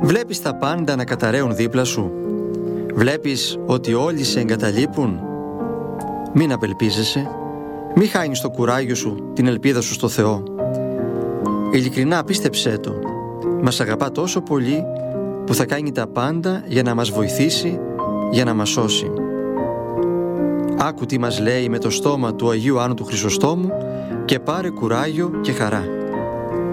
Βλέπεις τα πάντα να καταραίουν δίπλα σου. Βλέπεις ότι όλοι σε εγκαταλείπουν. Μην απελπίζεσαι. Μη χάνεις το κουράγιο σου, την ελπίδα σου στο Θεό. Ειλικρινά πίστεψέ Το. Μας αγαπά τόσο πολύ που θα κάνει τα πάντα για να μας βοηθήσει, για να μας σώσει. Άκου τι μας λέει με το στόμα του Αγίου Άννου του Χρυσοστόμου και πάρε κουράγιο και χαρά.